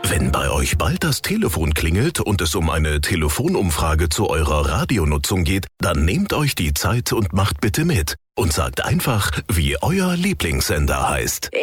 Wenn bei euch bald das Telefon klingelt und es um eine Telefonumfrage zu eurer Radionutzung geht, dann nehmt euch die Zeit und macht bitte mit. Und sagt einfach, wie euer Lieblingssender heißt.